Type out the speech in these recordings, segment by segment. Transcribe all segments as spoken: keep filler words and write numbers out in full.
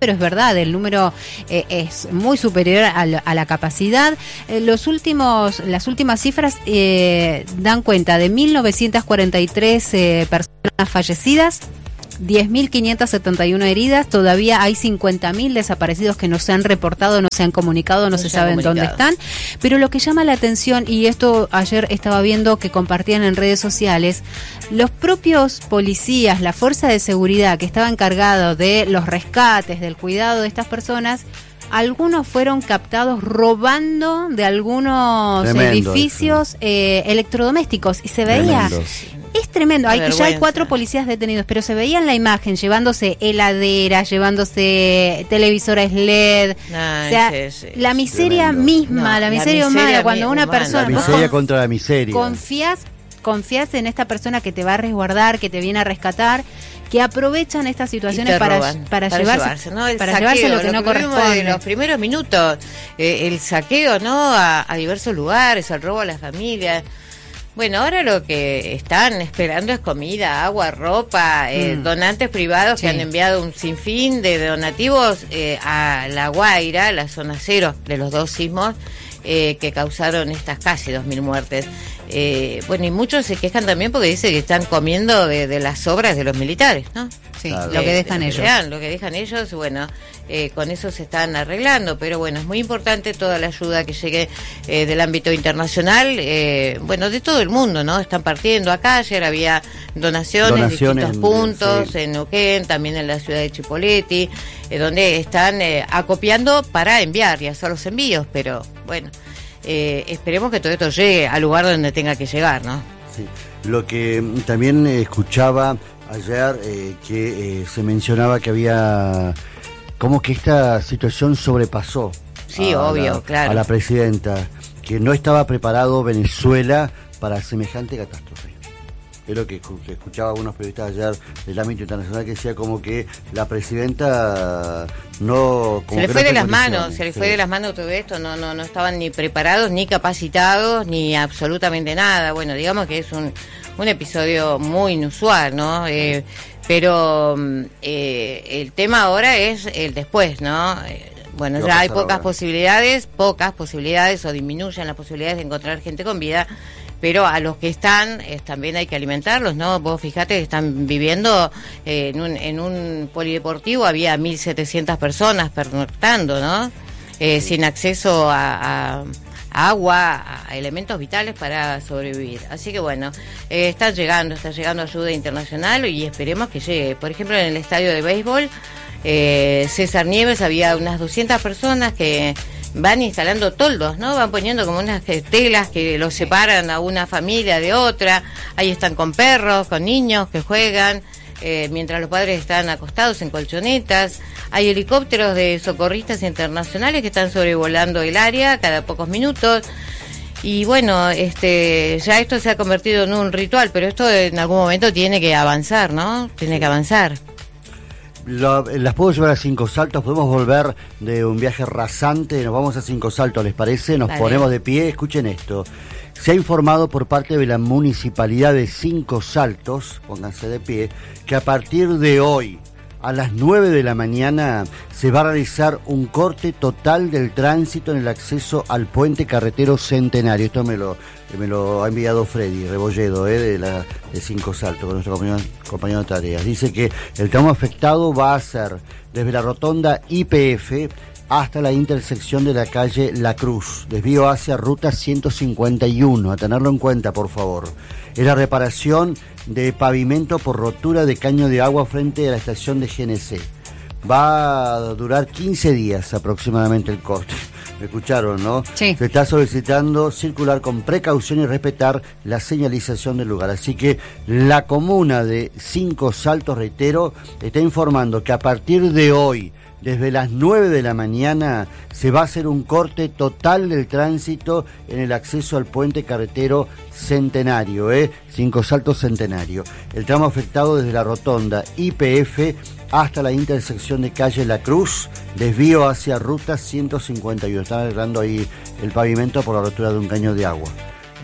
pero es verdad, el número eh, es muy superior a, lo, a la capacidad. Eh, los últimos, las últimas cifras eh, dan cuenta de mil novecientas cuarenta y tres eh, personas fallecidas, diez mil quinientas setenta y una heridas, todavía hay cincuenta mil desaparecidos que no se han reportado, no se han comunicado, no, no se, se saben dónde están, pero lo que llama la atención, y esto ayer estaba viendo que compartían en redes sociales, los propios policías, la fuerza de seguridad que estaba encargado de los rescates, del cuidado de estas personas, algunos fueron captados robando de algunos Tremendo edificios eh, electrodomésticos, y se veía... Tremendo. Es tremendo, hay, ya hay cuatro policías detenidos, pero se veía en la imagen llevándose heladeras, llevándose televisores L E D, no, o sea, sí, sí, la miseria tremendo. misma, no, la miseria, la miseria humana, cuando una humana. persona... La miseria contra la miseria. Confías, confías en esta persona que te va a resguardar, que te viene a rescatar, que aprovechan estas situaciones para, para, para llevarse, llevarse, ¿no? el para saqueo, llevarse lo que lo no que corresponde. En los primeros minutos, eh, el saqueo, ¿no? A, a diversos lugares, el robo a las familias. Bueno, ahora lo que están esperando es comida, agua, ropa, eh, mm. donantes privados sí. que han enviado un sinfín de donativos eh, a La Guaira, la zona cero de los dos sismos eh, que causaron estas casi dos mil muertes. Eh, bueno, y muchos se quejan también porque dicen que están comiendo de, de las obras de los militares, ¿no? Sí, claro. lo que dejan eh, ellos. Real, lo que dejan ellos, bueno, eh, con eso se están arreglando, pero bueno, es muy importante toda la ayuda que llegue eh, del ámbito internacional, eh, bueno, de todo el mundo, ¿no? Están partiendo acá, ayer había donaciones, donaciones en distintos puntos, sí. en Neuquén, también en la ciudad de Chipoleti, eh, donde están eh, acopiando para enviar y hacer los envíos, pero bueno... Eh, esperemos que todo esto llegue al lugar donde tenga que llegar, ¿no? Sí. Lo que también escuchaba ayer, eh, que eh, se mencionaba que había como que esta situación sobrepasó sí, a, obvio, la, claro. a la presidenta, que no estaba preparado Venezuela para semejante catástrofe. Es lo que escuchaba algunos periodistas ayer del ámbito internacional, que decía como que la presidenta no... Como se le fue no de las condiciones. manos, se le sí. fue de las manos todo esto, no no no estaban ni preparados, ni capacitados, ni absolutamente nada. Bueno, digamos que es un, un episodio muy inusual, ¿no? Eh, pero eh, el tema ahora es el después, ¿no? Eh, bueno, ya hay pocas ahora? posibilidades, pocas posibilidades, o disminuyen las posibilidades de encontrar gente con vida, pero a los que están eh, también hay que alimentarlos, ¿no? Vos fijate que están viviendo eh, en, un, en un polideportivo, había mil setecientas personas pernoctando, ¿no? Eh, sí. Sin acceso a, a, a agua, a elementos vitales para sobrevivir. Así que bueno, eh, está llegando, está llegando ayuda internacional y esperemos que llegue. Por ejemplo, en el estadio de béisbol, eh, César Nieves, había unas doscientas personas que... van instalando toldos, ¿no? Van poniendo como unas telas que los separan a una familia de otra. Ahí están con perros, con niños que juegan, eh, mientras los padres están acostados en colchonetas. Hay helicópteros de socorristas internacionales que están sobrevolando el área cada pocos minutos. Y bueno, este, ya esto se ha convertido en un ritual, pero esto en algún momento tiene que avanzar, ¿no? Tiene que avanzar. Lo, las puedo llevar a Cinco Saltos, podemos volver de un viaje rasante, nos vamos a Cinco Saltos, ¿les parece? Nos vale. ponemos de pie, escuchen esto. Se ha informado por parte de la Municipalidad de Cinco Saltos, pónganse de pie, que a partir de hoy, a las nueve de la mañana, se va a realizar un corte total del tránsito en el acceso al puente carretero Centenario. Esto me lo, me lo ha enviado Freddy Rebolledo, eh, de, la, de Cinco Saltos, con nuestro compañero, compañero de tareas. Dice que el tramo afectado va a ser desde la rotonda I P F hasta la intersección de la calle La Cruz, desvío hacia ruta ciento cincuenta y uno, a tenerlo en cuenta, por favor. Es la reparación de pavimento por rotura de caño de agua frente a la estación de G N C. Va a durar quince días aproximadamente el corte. ¿Me escucharon, no? Sí. Se está solicitando circular con precaución y respetar la señalización del lugar. Así que la comuna de Cinco Saltos, reitero, está informando que a partir de hoy, desde las nueve de la mañana, se va a hacer un corte total del tránsito en el acceso al puente carretero Centenario, ¿eh? Cinco Saltos Centenario. El tramo afectado desde la rotonda I P F hasta la intersección de calle La Cruz, desvío hacia ruta ciento cincuenta y uno. Están arreglando ahí el pavimento por la rotura de un caño de agua.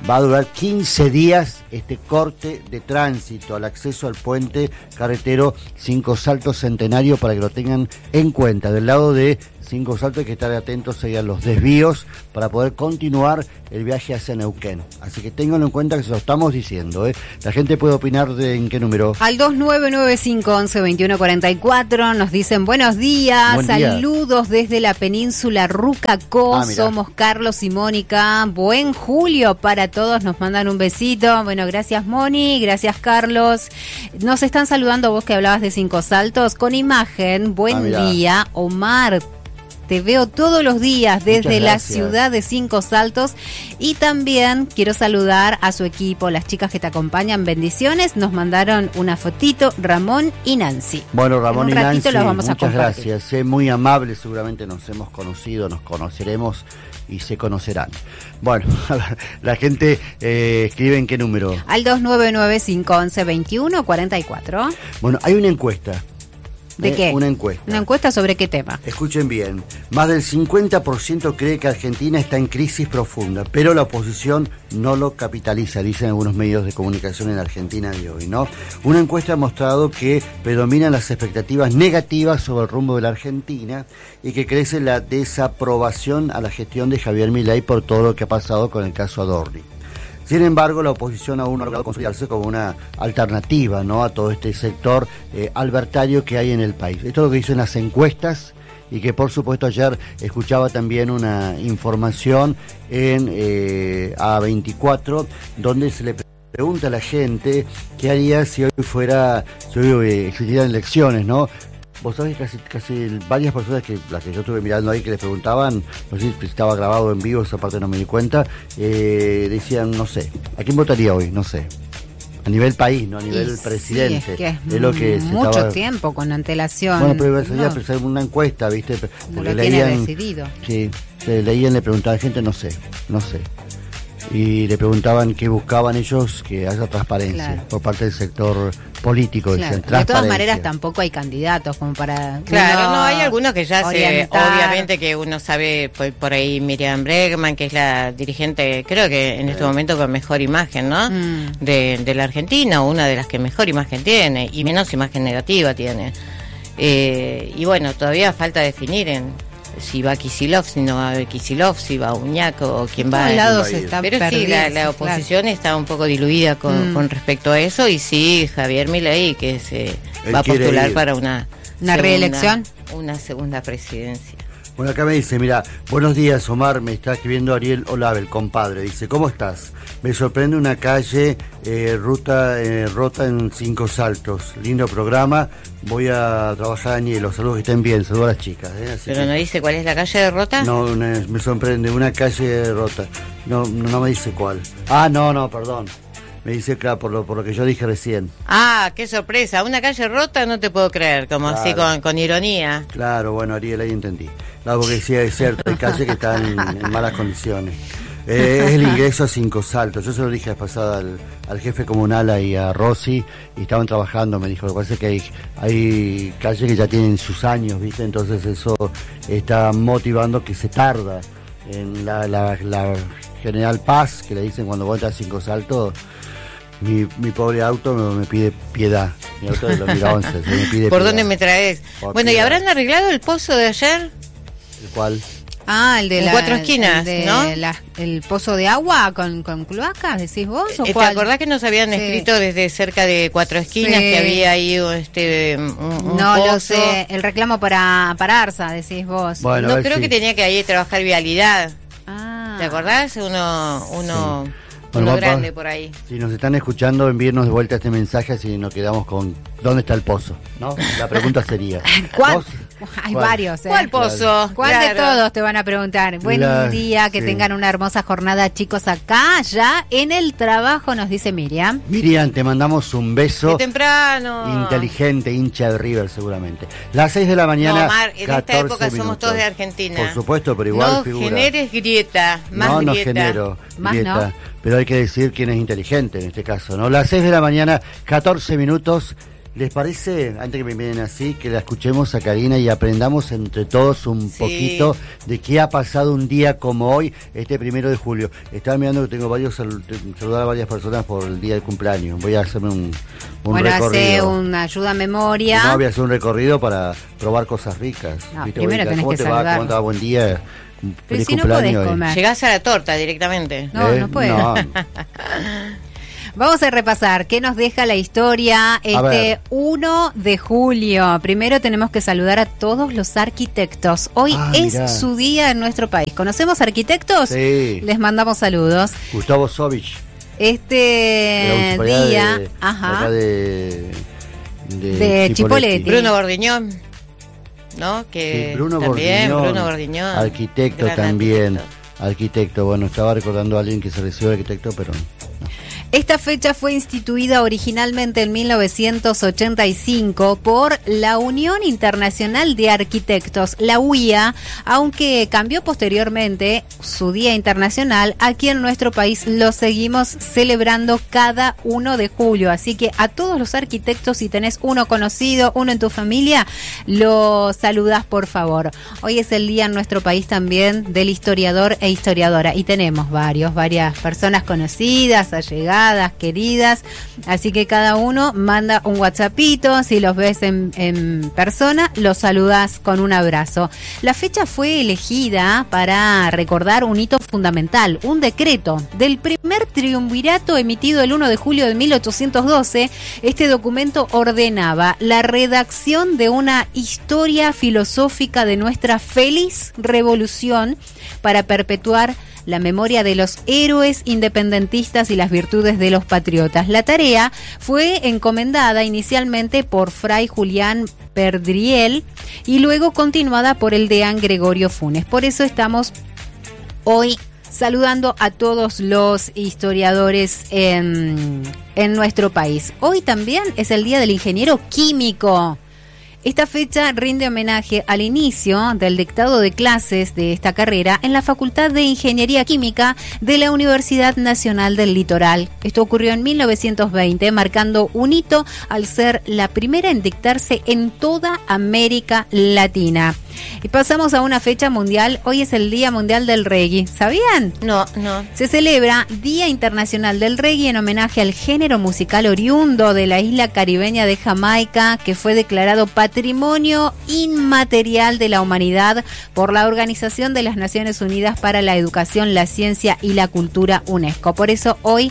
va a durar quince días este corte de tránsito al acceso al puente carretero Cinco Saltos Centenario, para que lo tengan en cuenta. Del lado de Cinco Saltos hay que estar atentos a los desvíos para poder continuar el viaje hacia Neuquén. Así que ténganlo en cuenta, que se lo estamos diciendo, ¿eh? La gente puede opinar de en qué número. Al dos nueve nueve cinco once veintiuno cuarenta y cuatro nos dicen buenos días, Buen día. Saludos desde la península Rucacó, Ah, somos Carlos y Mónica, buen julio para todos, nos mandan un besito. Bueno, gracias Moni, gracias Carlos. Nos están saludando, vos que hablabas de Cinco Saltos, con imagen, buen Ah, día, Omar. Te veo todos los días desde la ciudad de Cinco Saltos, y también quiero saludar a su equipo, las chicas que te acompañan, bendiciones, nos mandaron una fotito, Ramón y Nancy. Bueno, Ramón en un y ratito Nancy, los vamos a muchas compartir. gracias, eh, muy amables, seguramente nos hemos conocido, nos conoceremos y se conocerán. Bueno, la gente eh, escribe en qué número. Al dos nueve nueve cinco once veintiuno cuarenta y cuatro. Bueno, hay una encuesta. ¿De eh, qué? Una encuesta. ¿Una encuesta sobre qué tema? Escuchen bien, más del cincuenta por ciento cree que Argentina está en crisis profunda, pero la oposición no lo capitaliza, dicen algunos medios de comunicación en Argentina de hoy, ¿no? Una encuesta ha mostrado que predominan las expectativas negativas sobre el rumbo de la Argentina y que crece la desaprobación a la gestión de Javier Milei por todo lo que ha pasado con el caso Adorni. Sin embargo, la oposición aún no ha logrado consolidarse como una alternativa, ¿no?, a todo este sector eh, albertario que hay en el país. Esto es lo que dicen las encuestas, y que por supuesto ayer escuchaba también una información en eh, A veinticuatro, donde se le pregunta a la gente qué haría si hoy fuera, si hoy eh, existieran elecciones, ¿no? Vos sabés, casi, casi varias personas, que las que yo estuve mirando ahí, que les preguntaban, no sé si estaba grabado en vivo, esa parte no me di cuenta, eh, decían, no sé, ¿a quién votaría hoy? No sé. A nivel país, no a nivel Y presidente. Sí, es que es, es lo que se mucho estaba... tiempo con antelación. Bueno, pero sería no, pensar en una encuesta, ¿viste? no Porque lo tiene leían, decidido. sí, se leían, le preguntaban a la gente, no sé, no sé. Y le preguntaban qué buscaban ellos, que haya transparencia, Claro. por parte del sector político. Claro. Decían, De todas transparencia. maneras, tampoco hay candidatos como para... Claro, uno no, hay algunos que ya se, orientar. obviamente que uno sabe, por, por ahí Miriam Bregman, que es la dirigente, creo que en este momento con mejor imagen, ¿no? Mm. De, de la Argentina, una de las que mejor imagen tiene, y menos imagen negativa tiene. Eh, y bueno, todavía falta definir en si va Kicillof, si no va a Kicillof, si va Uñaco o quién Por va. todos a- lados ir. está Pero sí, perdida, la, la sí, oposición está un poco diluida con, Mm. con respecto a eso, y sí, Javier Milei, que se Él va a quiere postular ir. para una ¿Una segunda- reelección? Una segunda presidencia. Bueno, acá me dice, mira, buenos días Omar, me está escribiendo Ariel Olave, el compadre, dice, ¿cómo estás? Me sorprende una calle eh, ruta eh, rota en Cinco Saltos, lindo programa, voy a trabajar en hielo, saludos, que estén bien, saludos a las chicas. Eh, así Pero que- no dice cuál es la calle de Rota. No, una- me sorprende, una calle rota, no, no me dice cuál. Ah, no, no, perdón, me dice, claro, por lo, por lo que yo dije recién. Ah, qué sorpresa, una calle rota, no te puedo creer, como así Claro. con, con ironía. Claro, bueno, Ariel, ahí entendí. Claro, porque sí, es cierto, hay calles que están en, en malas condiciones. Eh, es el ingreso a Cinco Saltos. Yo se lo dije la pasada al, al jefe comunal y a Rossi, y estaban trabajando, me dijo. Lo que pasa es que hay, hay calles que ya tienen sus años, ¿viste? Entonces eso está motivando que se tarda en la, la, la General Paz, que le dicen cuando vos entras a Cinco Saltos. Mi, mi pobre auto me, me pide piedad. Mi auto de dos mil once, se me pide ¿Por piedad. dónde me traes? Por Bueno, ¿y piedad. habrán arreglado el pozo de ayer? ¿El cual? Ah, el de En la, Cuatro Esquinas, el de ¿no? la- el pozo de agua con, con cloacas, decís vos, o ¿Te cuál? acordás que nos habían Sí. escrito desde cerca de Cuatro Esquinas Sí. que había ahí este, un, un No, pozo? lo sé, el reclamo para, para Arsa, decís vos. Bueno, a No, ver creo si- que tenía que ahí trabajar vialidad. Ah. ¿Te acordás? Uno, uno, Sí. Bueno, uno va- grande va- por ahí. Si nos están escuchando, envíenos de vuelta este mensaje, así nos quedamos con ¿dónde está el pozo? ¿No? La pregunta sería ¿Cuál? ¿vos? Hay ¿Cuál? varios, ¿eh? ¿Cuál pozo? ¿Cuál de Claro. todos te van a preguntar? Buen La- día, que sí. tengan una hermosa jornada, chicos, acá, ya en el trabajo, nos dice Miriam. Miriam, te mandamos un beso. ¡Qué temprano! Inteligente, hincha de River seguramente. Las seis de la mañana, No, Omar, en esta catorce época somos minutos. todos de Argentina. Por supuesto, pero igual no figura. generes grieta, más no, no grieta. genero Más grieta, no. pero hay que decir quién es inteligente en este caso, ¿no? Las seis de la mañana, catorce minutos. ¿Les parece, antes que me miren así, que la escuchemos a Karina y aprendamos entre todos un sí. poquito de qué ha pasado un día como hoy, este primero de julio? Estaba mirando que tengo varios saludar a varias personas por el día del cumpleaños. Voy a hacerme un, un bueno, recorrido. Hace una ayuda a memoria. No, voy a hacer un recorrido para probar cosas ricas. No, primero tenés ¿Cómo que te saludar. va? ¿Cómo te va? Buen día. Pero si no podés comer. Llegás a la torta directamente. No, ¿Eh? no puedo. No. Vamos a repasar qué nos deja la historia este uno de julio. Primero tenemos que saludar a todos los arquitectos. Hoy ah, es mirá. su día en nuestro país. ¿Conocemos arquitectos? Sí. Les mandamos saludos. Gustavo Sovich. Este de día, de, ajá. De, de, de Chipolletti. Bruno Gordiñón, ¿no? Que sí, Bruno también, Gordiñón, Bruno Gordiñón. Arquitecto también. Arquitecto. arquitecto. Bueno, estaba recordando a alguien que se recibió de arquitecto, pero no. Esta fecha fue instituida originalmente en mil novecientos ochenta y cinco por la Unión Internacional de Arquitectos, la U I A, aunque cambió posteriormente su Día Internacional. Aquí en nuestro país lo seguimos celebrando cada uno de julio, así que a todos los arquitectos, si tenés uno conocido, uno en tu familia, lo saludás por favor. Hoy es el día en nuestro país también del historiador e historiadora, y tenemos varios, varias personas conocidas, allegadas, queridas, así que cada uno manda un WhatsAppito, si los ves en, en persona, los saludás con un abrazo. La fecha fue elegida para recordar un hito fundamental, un decreto del primer triunvirato emitido el uno de julio de mil ochocientos doce. Este documento ordenaba la redacción de una historia filosófica de nuestra feliz revolución para perpetuar la memoria de los héroes independentistas y las virtudes de los patriotas. La tarea fue encomendada inicialmente por Fray Julián Perdriel y luego continuada por el deán Gregorio Funes. Por eso estamos hoy saludando a todos los historiadores en, en nuestro país. Hoy también es el Día del Ingeniero Químico. Esta fecha rinde homenaje al inicio del dictado de clases de esta carrera en la Facultad de Ingeniería Química de la Universidad Nacional del Litoral. Esto ocurrió en mil novecientos veinte, marcando un hito al ser la primera en dictarse en toda América Latina. Y pasamos a una fecha mundial. Hoy es el Día Mundial del Reggae. ¿Sabían? No, no. Se celebra Día Internacional del Reggae en homenaje al género musical oriundo de la isla caribeña de Jamaica, que fue declarado Patrimonio Inmaterial de la Humanidad por la Organización de las Naciones Unidas para la Educación, la Ciencia y la Cultura, UNESCO. Por eso hoy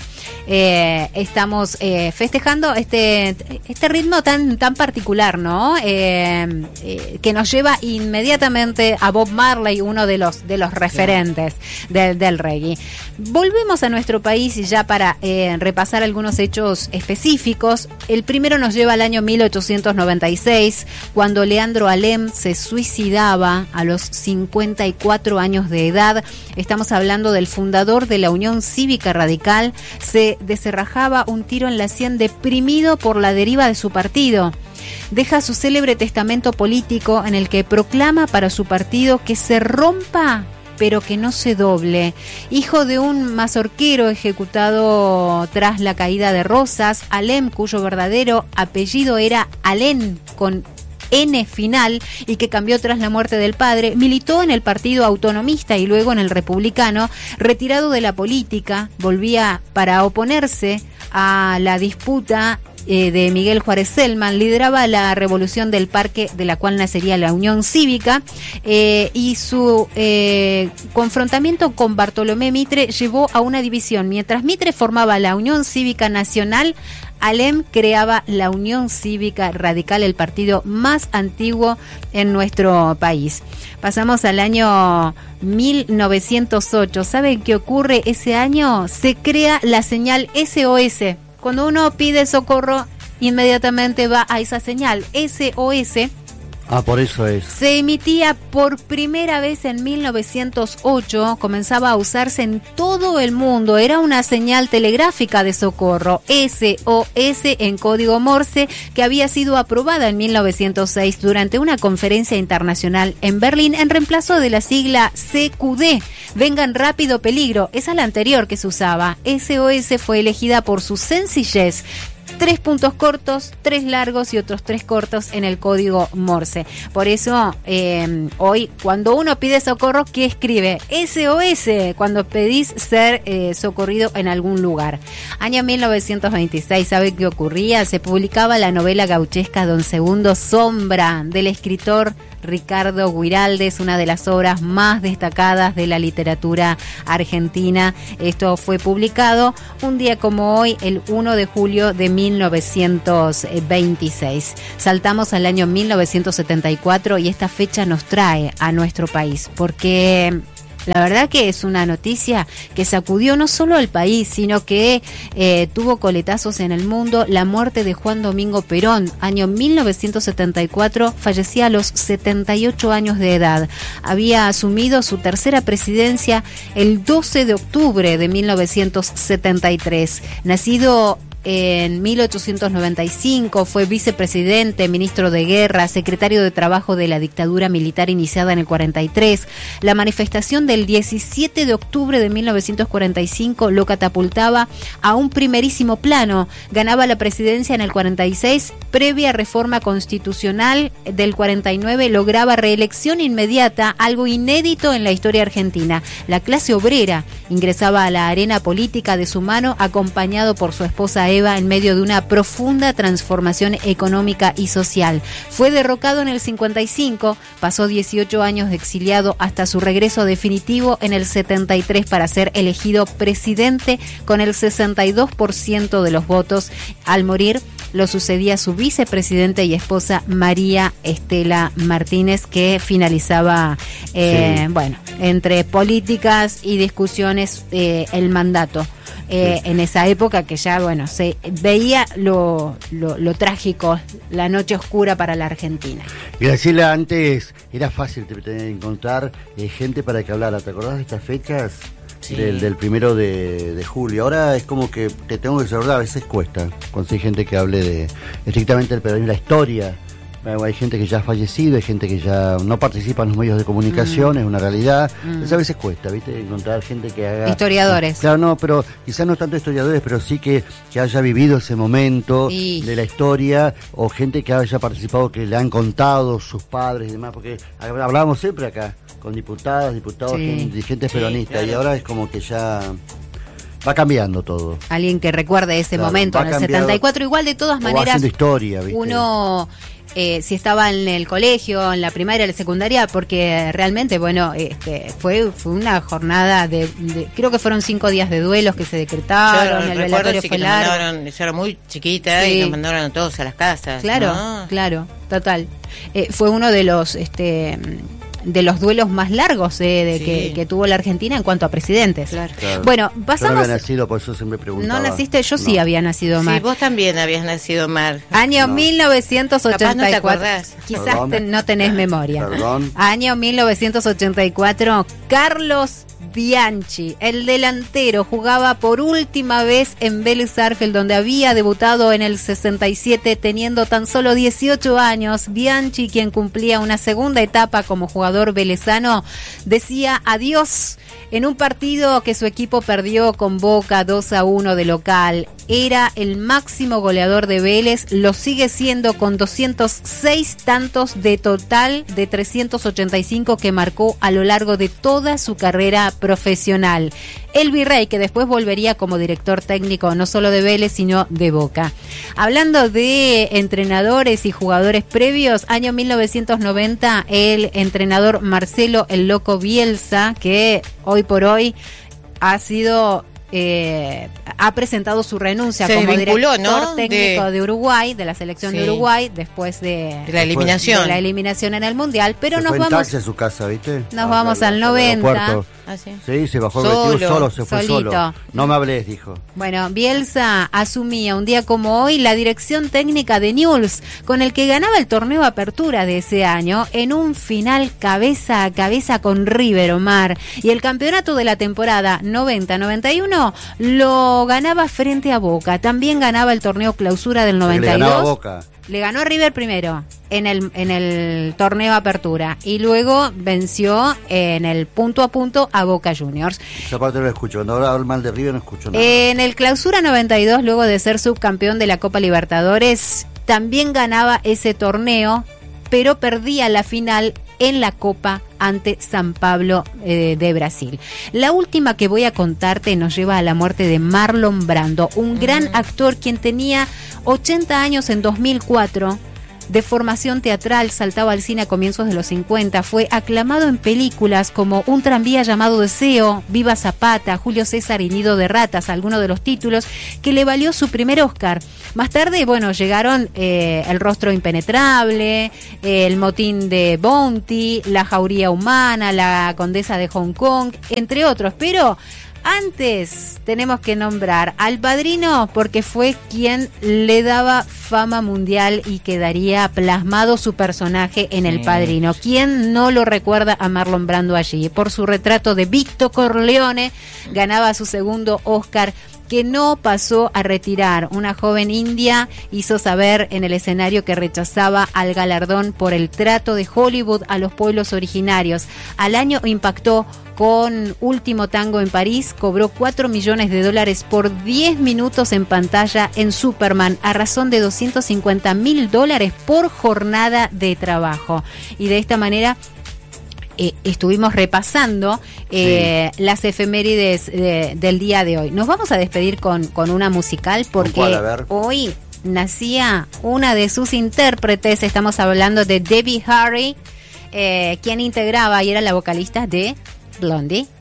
eh, estamos eh, festejando este, este ritmo tan, tan particular, ¿no? Eh, eh, que nos lleva inmediatamente inmediatamente a Bob Marley, uno de los de los referentes del, del reggae. Volvemos a nuestro país y ya para eh, repasar algunos hechos específicos. El primero nos lleva al año mil ochocientos noventa y seis, cuando Leandro Alem se suicidaba a los cincuenta y cuatro años de edad. Estamos hablando del fundador de la Unión Cívica Radical. Se desenrajaba un tiro en la sien, deprimido por la deriva de su partido. Deja su célebre testamento político en el que proclama para su partido que se rompa, pero que no se doble. Hijo de un mazorquero ejecutado tras la caída de Rosas, Alem, cuyo verdadero apellido era Alén con N final y que cambió tras la muerte del padre, militó en el Partido Autonomista y luego en el Republicano. Retirado de la política, volvía para oponerse a la disputa Eh, de Miguel Juárez Selman. Lideraba la revolución del Parque, de la cual nacería la Unión Cívica, eh, y su eh, confrontamiento con Bartolomé Mitre llevó a una división. Mientras Mitre formaba la Unión Cívica Nacional, Alem creaba la Unión Cívica Radical, el partido más antiguo en nuestro país. Pasamos al año mil novecientos ocho. ¿Saben qué ocurre ese año? Se crea la señal S O S. Cuando uno pide socorro, inmediatamente va a esa señal, S O S. Ah, por eso es. Se emitía por primera vez en mil novecientos ocho, comenzaba a usarse en todo el mundo. Era una señal telegráfica de socorro, S O S en código Morse, que había sido aprobada en mil novecientos seis durante una conferencia internacional en Berlín en reemplazo de la sigla C Q D. Vengan rápido, peligro. Esa es la anterior que se usaba. S O S fue elegida por su sencillez, tres puntos cortos, tres largos y otros tres cortos en el código Morse. Por eso, eh, hoy, cuando uno pide socorro, ¿qué escribe? S O S, cuando pedís ser eh, socorrido en algún lugar. Año mil novecientos veintiséis, ¿sabe qué ocurría? Se publicaba la novela gauchesca Don Segundo Sombra, del escritor Ricardo Guiraldes, una de las obras más destacadas de la literatura argentina. Esto fue publicado un día como hoy, el uno de julio de mil novecientos veintiséis. Saltamos al año mil novecientos setenta y cuatro y esta fecha nos trae a nuestro país, porque la verdad que es una noticia que sacudió no solo al país, sino que eh, tuvo coletazos en el mundo. La muerte de Juan Domingo Perón, año mil novecientos setenta y cuatro, fallecía a los setenta y ocho años de edad. Había asumido su tercera presidencia el doce de octubre de mil novecientos setenta y tres. Nacido en mil ochocientos noventa y cinco, fue vicepresidente, ministro de Guerra, secretario de Trabajo de la dictadura militar iniciada en el cuarenta y tres. La manifestación del diecisiete de octubre de mil novecientos cuarenta y cinco lo catapultaba a un primerísimo plano. Ganaba la presidencia en el cuarenta y seis, previa reforma constitucional del cuarenta y nueve, lograba reelección inmediata, algo inédito en la historia argentina. La clase obrera ingresaba a la arena política de su mano, acompañado por su esposa Eva, en medio de una profunda transformación económica y social. Fue derrocado en el cincuenta y cinco, pasó dieciocho años de exiliado hasta su regreso definitivo en el setenta y tres para ser elegido presidente con el sesenta y dos por ciento de los votos. Al morir, lo sucedía su vicepresidente y esposa María Estela Martínez, que finalizaba, eh, sí. bueno, entre políticas y discusiones, eh, el mandato. Eh, en esa época que ya, bueno, se veía lo, lo, lo trágico, la noche oscura para la Argentina. Graciela, antes era fácil tener encontrar eh, gente para que hablara. ¿Te acordás de estas fechas? Sí. Del, del primero de, de julio. Ahora es como que te tengo que recordar, a veces cuesta conseguir gente que hable de estrictamente del peronismo, la historia. Hay gente que ya ha fallecido, hay gente que ya no participa en los medios de comunicación, mm. es una realidad. Mm. Entonces a veces cuesta, ¿viste? Encontrar gente que haga... Historiadores. Claro, no, pero quizás no tanto historiadores, pero sí que, que haya vivido ese momento y... de la historia, o gente que haya participado, que le han contado sus padres y demás, porque hablábamos siempre acá con diputadas, diputados, sí. gente, dirigentes sí, peronistas, claro. Y ahora es como que ya... va cambiando todo. Alguien que recuerde ese claro, momento, en el setenta y cuatro, igual de todas maneras, historia, ¿viste? Uno... Eh, si estaba en el colegio, en la primaria, en la secundaria, porque realmente, bueno, este, fue fue una jornada de, de, creo que fueron cinco días de duelos que se decretaron, yo el velatorio sí fue que largo. Mandaron, yo era muy chiquita, sí. Y nos mandaron a todos a las casas. Claro, ¿no? claro, total. Eh, fue uno de los, este... de los duelos más largos eh, de sí. que, que tuvo la Argentina en cuanto a presidentes. Claro. Claro. Bueno, pasamos... Yo no había nacido, por eso siempre preguntaba. ¿No naciste? Yo sí no. había nacido, Mar. Sí, vos también habías nacido, Mar. Año no. mil novecientos ochenta y cuatro. Capaz no te acordás. Quizás te, no tenés memoria. Perdón. Año mil novecientos ochenta y cuatro, Carlos Bianchi, el delantero, jugaba por última vez en Vélez Sarsfield, donde había debutado en el sesenta y siete, teniendo tan solo dieciocho años. Bianchi, quien cumplía una segunda etapa como jugador velezano, decía adiós en un partido que su equipo perdió con Boca dos a uno de local. Era el máximo goleador de Vélez, lo sigue siendo con doscientos seis tantos de total de trescientos ochenta y cinco que marcó a lo largo de toda su carrera profesional. El Virrey, que después volvería como director técnico no solo de Vélez, sino de Boca. Hablando de entrenadores y jugadores previos, año mil novecientos noventa, el entrenador Marcelo El Loco Bielsa, que hoy por hoy ha sido... Eh, ha presentado su renuncia se como vinculó, director ¿no? técnico de... de Uruguay, de la selección sí. de Uruguay, después de, de la eliminación de la eliminación en el Mundial, pero se nos fue vamos en taxi a su casa, ¿viste? Nos ah, vamos claro, al noventa. Ah, sí. sí, se bajó solo, el vestido solo, se fue solito. solo. No me hables, dijo. Bueno, Bielsa asumía un día como hoy la dirección técnica de Newell's, con el que ganaba el torneo Apertura de ese año en un final cabeza a cabeza con River, Omar, y el campeonato de la temporada noventa noventa y uno lo ganaba frente a Boca. También ganaba el torneo Clausura del noventa y dos. Le ganaba a Boca. Le ganó a River primero en el en el torneo Apertura y luego venció en el punto a punto a Boca Juniors. Esa parte no la escucho. Cuando hablo mal de River no escucho nada. En el Clausura noventa y dos, luego de ser subcampeón de la Copa Libertadores, también ganaba ese torneo, pero perdía la final en la Copa ante San Pablo eh, de Brasil. La última que voy a contarte nos lleva a la muerte de Marlon Brando, un gran actor quien tenía ochenta años en dos mil cuatro, de formación teatral, saltaba al cine a comienzos de los cincuenta, fue aclamado en películas como Un tranvía llamado Deseo, Viva Zapata, Julio César y Nido de Ratas, algunos de los títulos que le valió su primer Oscar. Más tarde, bueno, llegaron eh, El rostro impenetrable, eh, El motín de Bounty, La jauría humana, La condesa de Hong Kong, entre otros, pero antes tenemos que nombrar al Padrino porque fue quien le daba fama mundial y quedaría plasmado su personaje en El Padrino. ¿Quién no lo recuerda a Marlon Brando allí? Por su retrato de Vito Corleone ganaba su segundo Oscar, que no pasó a retirar. Una joven india hizo saber en el escenario que rechazaba al galardón por el trato de Hollywood a los pueblos originarios. Al año impactó con Último Tango en París, cobró cuatro millones de dólares por diez minutos en pantalla en Superman, a razón de doscientos cincuenta mil dólares por jornada de trabajo. Y de esta manera Eh, estuvimos repasando eh, sí. las efemérides de, del día de hoy. Nos vamos a despedir con, con una musical porque hoy nacía una de sus intérpretes. Estamos hablando de Debbie Harry, eh, quien integraba y era la vocalista de Blondie.